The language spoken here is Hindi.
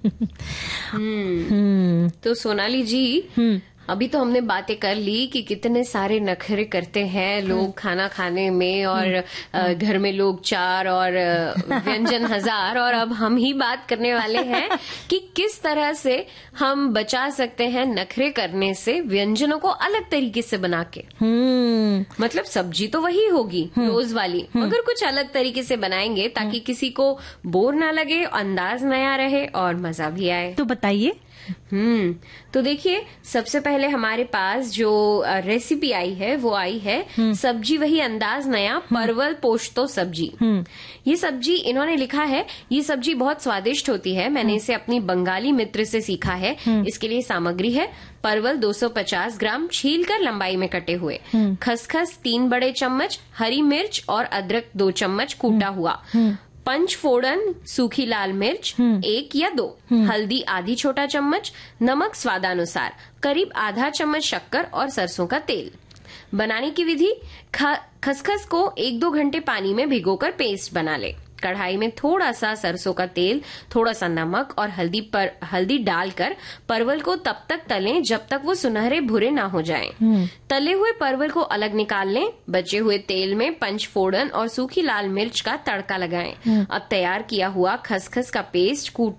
तो सोनाली जी, अभी तो हमने बातें कर ली कि कितने सारे नखरे करते हैं लोग खाना खाने में, और घर में लोग 4 और व्यंजन 1000, और अब हम ही बात करने वाले हैं कि किस तरह से हम बचा सकते हैं नखरे करने से व्यंजनों को अलग तरीके से बना के। मतलब सब्जी तो वही होगी रोज वाली, मगर कुछ अलग तरीके से बनाएंगे ताकि किसी को बोर ना लगे, अंदाज नया रहे और मजा भी आए। तो बताइए। तो देखिए, सबसे पहले हमारे पास जो रेसिपी आई है वो आई है सब्जी वही अंदाज नया, परवल पोस्तो सब्जी। ये सब्जी इन्होंने लिखा है, ये सब्जी बहुत स्वादिष्ट होती है, मैंने इसे अपनी बंगाली मित्र से सीखा है। इसके लिए सामग्री है परवल 250 ग्राम छीलकर लंबाई में कटे हुए, खसखस 3 बड़े चम्मच, हरी मिर्च और अदरक 2 चम्मच कूटा हुआ, पंचफोड़न सूखी लाल मिर्च 1 या 2, हल्दी आधी छोटा चम्मच, नमक स्वादानुसार, करीब आधा चम्मच शक्कर और सरसों का तेल। बनाने की विधि, खसखस को 1-2 घंटे पानी में भिगोकर पेस्ट बना ले। कढ़ाई में थोड़ा सा सरसों का तेल, थोड़ा सा नमक और हल्दी डालकर परवल को तब तक तलें जब तक वो सुनहरे भुरे ना हो जाएं। तले हुए परवल को अलग निकाल लें। बचे हुए तेल में पंचफोड़न और सूखी लाल मिर्च का तड़का लगाएं। अब तैयार किया हुआ खसखस का पेस्ट